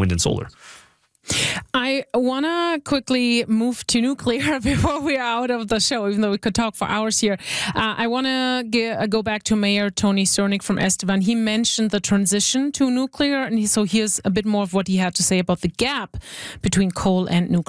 wind and solar. I want to quickly move to nuclear before we are out of the show, even though we could talk for hours here. I want to go back to Mayor Tony Sternig from Estevan. He mentioned the transition to nuclear, and so here's a bit more of what he had to say about the gap between coal and nuclear.